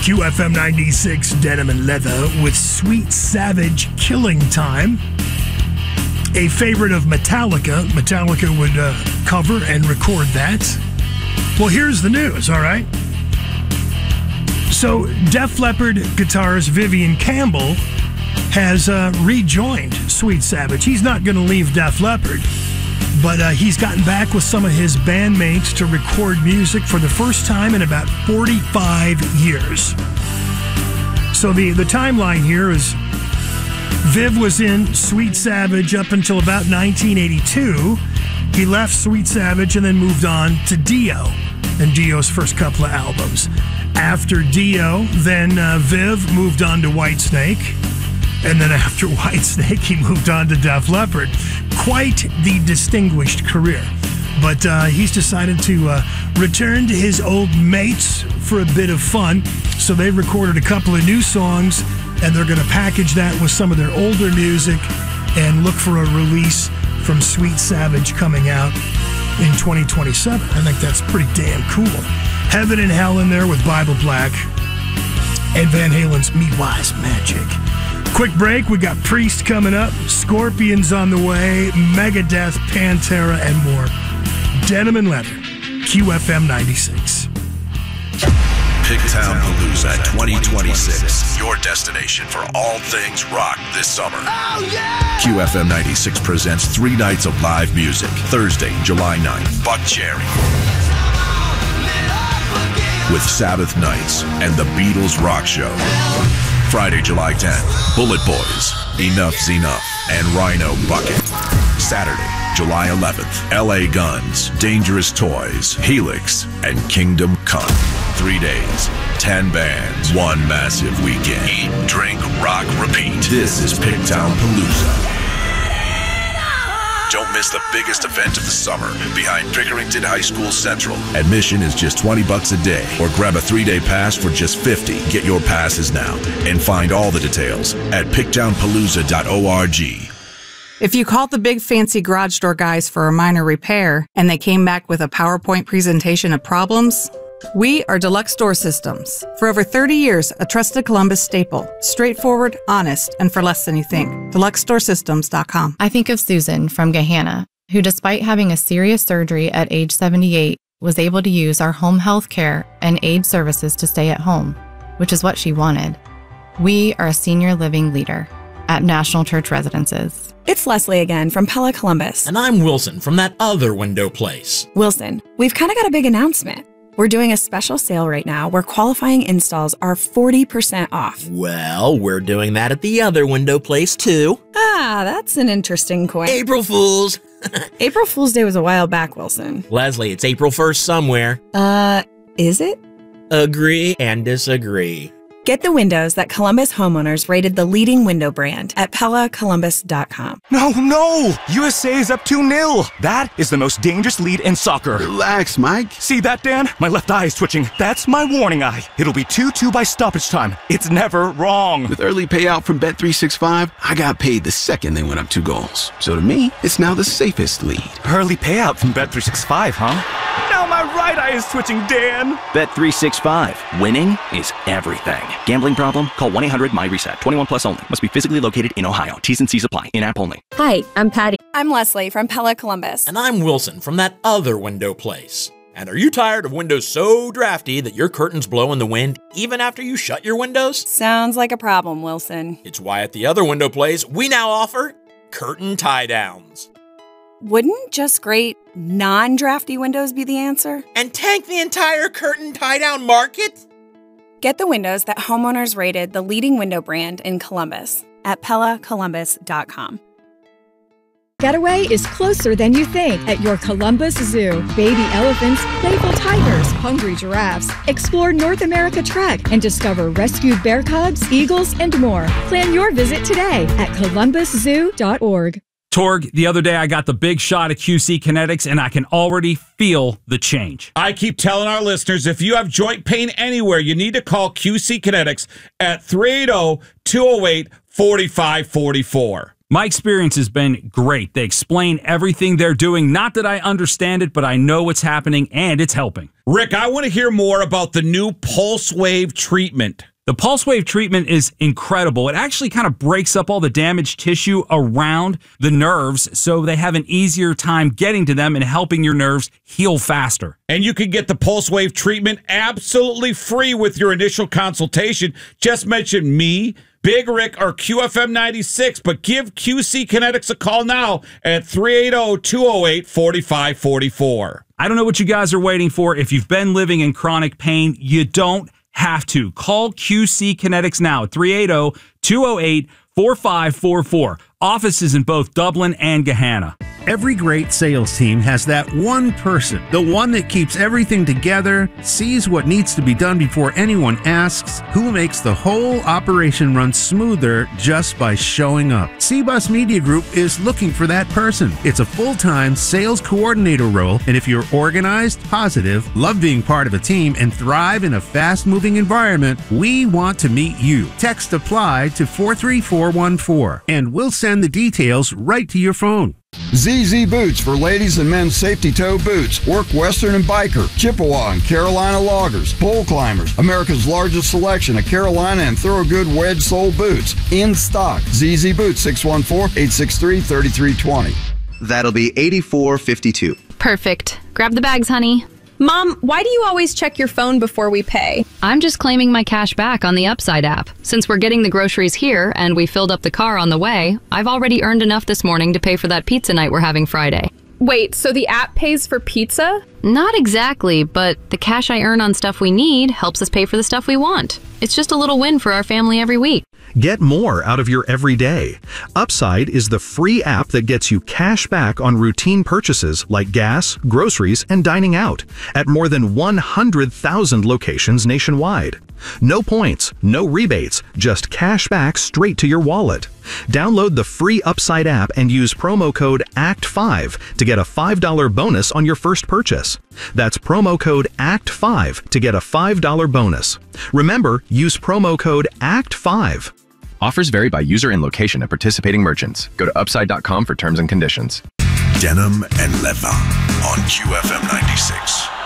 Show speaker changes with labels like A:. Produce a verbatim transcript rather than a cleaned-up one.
A: Q F M ninety-six, Denim and Leather with Sweet Savage, Killing Time. A favorite of Metallica. Metallica would uh, cover and record that. Well, here's the news, all right? So, Def Leppard guitarist Vivian Campbell has uh, rejoined Sweet Savage. He's not going to leave Def Leppard, but uh, he's gotten back with some of his bandmates to record music for the first time in about forty-five years. So the, the timeline here is Viv was in Sweet Savage up until about nineteen eighty-two. He left Sweet Savage and then moved on to Dio and Dio's first couple of albums. After Dio, then uh, Viv moved on to Whitesnake. And then after Whitesnake, he moved on to Def Leppard. Quite the distinguished career. But uh, he's decided to uh, return to his old mates for a bit of fun. So they recorded a couple of new songs, and they're going to package that with some of their older music and look for a release from Sweet Savage coming out in twenty twenty-seven. I think that's pretty damn cool. Heaven and Hell in there with Bible Black and Van Halen's Me Wise Magic. Quick break, we got Priest coming up, Scorpions on the way, Megadeth, Pantera, and more. Denim and Leather, Q F M ninety-six.
B: Pigtown Palooza twenty twenty-six, your destination for all things rock this summer. Oh, yeah! Q F M ninety-six presents three nights of live music. Thursday, July ninth, Buck Cherry with Sabbath Nights and the Beatles Rock Show. Friday, July tenth, Bullet Boys, Enough's Enough, and Rhino Bucket. Saturday, July eleventh, L A Guns, Dangerous Toys, Helix, and Kingdom Come. Three days, ten bands, one massive weekend. Eat, drink, rock, repeat. This is Pigtown Palooza. Don't miss the biggest event of the summer behind Pickerington High School Central. Admission is just twenty bucks a day, or grab a three-day pass for just fifty. Get your passes now and find all the details at pigtown palooza dot org.
C: If you called the big fancy garage door guys for a minor repair and they came back with a PowerPoint presentation of problems, we are Deluxe Door Systems. For over thirty years, a trusted Columbus staple. Straightforward, honest, and for less than you think. deluxe door systems dot com.
D: I think of Susan from Gahanna, who despite having a serious surgery at age seventy-eight, was able to use our home health care and aid services to stay at home, which is what she wanted. We are a senior living leader at National Church Residences.
E: It's Leslie again from Pella Columbus.
F: And I'm Wilson from that other window place.
E: Wilson, we've kind of got a big announcement. We're doing a special sale right now where qualifying installs are forty percent off.
F: Well, we're doing that at the other window place, too.
E: Ah, that's an interesting coin.
F: April Fools!
E: April Fool's Day was a while back, Wilson.
F: Leslie, it's April first somewhere.
E: Uh, is it?
F: Agree and disagree.
E: Get the windows that Columbus homeowners rated the leading window brand at pella columbus dot com.
G: No, no! U S A is up two nil. That is the most dangerous lead in soccer.
H: Relax, Mike.
G: See that, Dan? My left eye is twitching. That's my warning eye. It'll be two two by stoppage time. It's never wrong.
H: With early payout from Bet three sixty-five, I got paid the second they went up two goals. So to me, it's now the safest lead.
G: Early payout from Bet three sixty-five, huh? Now my right eye is twitching, Dan.
I: Bet three sixty-five. Winning is everything. Gambling problem? Call one eight hundred M Y reset. twenty-one plus only. Must be physically located in Ohio. T's and C's apply. In-app only.
J: Hi, I'm Patty.
E: I'm Leslie from Pella Columbus.
F: And I'm Wilson from that other window place. And are you tired of windows so drafty that your curtains blow in the wind even after you shut your windows?
E: Sounds like a problem, Wilson.
F: It's why at the other window place, we now offer curtain tie-downs.
E: Wouldn't just great non-drafty windows be the answer?
F: And tank the entire curtain tie-down market?
E: Get the windows that homeowners rated the leading window brand in Columbus at pella columbus dot com.
K: Getaway is closer than you think at your Columbus Zoo. Baby elephants, playful tigers, hungry giraffes. Explore North America Trek and discover rescued bear cubs, eagles, and more. Plan your visit today at columbus zoo dot org.
L: Torg, the other day I got the big shot of Q C Kinetics, and I can already feel the change.
M: I keep telling our listeners, if you have joint pain anywhere, you need to call Q C Kinetics at three eight zero, two zero eight, four five four four.
L: My experience has been great. They explain everything they're doing. Not that I understand it, but I know what's happening and it's helping.
M: Rick, I want to hear more about the new Pulse Wave treatment.
L: The Pulse Wave treatment is incredible. It actually kind of breaks up all the damaged tissue around the nerves so they have an easier time getting to them and helping your nerves heal faster.
M: And you can get the Pulse Wave treatment absolutely free with your initial consultation. Just mention me, Big Rick, or Q F M ninety-six, but give Q C Kinetics a call now at three eight zero, two zero eight, four five four four.
L: I don't know what you guys are waiting for. If you've been living in chronic pain, you don't have to. Call Q C Kinetics now at three eight zero, two zero eight, four five four four. Offices in both Dublin and Gahanna.
J: Every great sales team has that one person, the one that keeps everything together, sees what needs to be done before anyone asks, who makes the whole operation run smoother just by showing up. C-Bus Media Group is looking for that person. It's a full-time sales coordinator role, and if you're organized, positive, love being part of a team, and thrive in a fast-moving environment, we want to meet you. Text APPLY to four three four one four, and we'll send the details right to your phone.
N: Z Z Boots for ladies and men's safety toe boots. Work Western and Biker, Chippewa and Carolina loggers, pole climbers. America's largest selection of Carolina and Thorogood wedge sole boots. In stock. Z Z Boots, six one four, eight six three, three three two zero.
O: That'll be eighty-four fifty-two.
P: Perfect. Grab the bags, honey.
E: Mom, why do you always check your phone before we pay?
P: I'm just claiming my cash back on the Upside app. Since we're getting the groceries here and we filled up the car on the way, I've already earned enough this morning to pay for that pizza night we're having Friday.
E: Wait, so the app pays for pizza?
P: Not exactly, but the cash I earn on stuff we need helps us pay for the stuff we want. It's just a little win for our family every week.
Q: Get more out of your everyday. Upside is the free app that gets you cash back on routine purchases like gas, groceries, and dining out at more than one hundred thousand locations nationwide. No points, no rebates, just cash back straight to your wallet. Download the free Upside app and use promo code A C T five to get a five dollar bonus on your first purchase. That's promo code A C T five to get a five dollar bonus. Remember, use promo code A C T five.
R: Offers vary by user and location at participating merchants. Go to upside dot com for terms and conditions.
B: Denim and Leva on Q F M ninety-six.